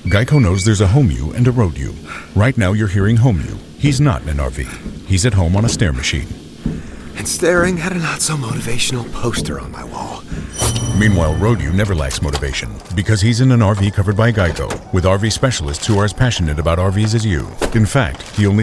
Geico knows there's a home you and a road you. Right now you're hearing home you. He's not in an RV. He's at home on a stair machine. And staring at a not-so-motivational poster on my wall. Meanwhile, road you never lacks motivation because he's in an RV covered by Geico with RV specialists who are as passionate about RVs as you. In fact, he only